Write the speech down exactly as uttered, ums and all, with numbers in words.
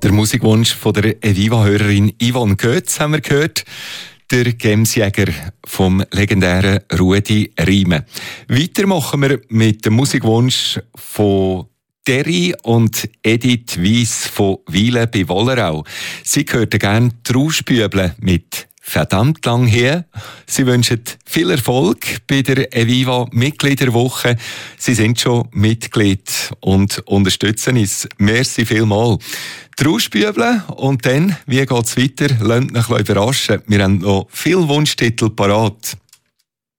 Der Musikwunsch von der Eviva-Hörerin Yvonne Götz haben wir gehört. Der Gemsjäger vom legendären Rudi Riemen. Weiter machen wir mit dem Musikwunsch von Terry und Edith Weiss von Wiele bei Wollerau. Sie hörten gerne die Rauschbüble mit «Verdammt lang her». Sie wünschen viel Erfolg bei der Eviva-Mitgliederwoche. Sie sind schon Mitglied und unterstützen uns. Merci vielmals. Die Rauschbüble und dann, wie geht es weiter? Lasst euch überraschen. Wir haben noch viele Wunschtitel parat.